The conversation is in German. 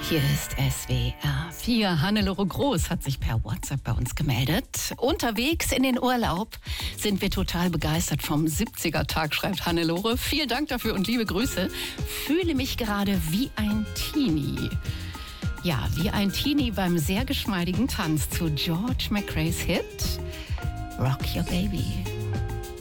Hier ist SWR 4. Hannelore Groß hat sich per WhatsApp bei uns gemeldet. Unterwegs in den Urlaub sind wir total begeistert vom 70er-Tag, schreibt Hannelore. Vielen Dank dafür und liebe Grüße. Fühle mich gerade wie ein Teenie. Ja, wie ein Teenie beim sehr geschmeidigen Tanz zu George McRae's Hit Rock Your Baby.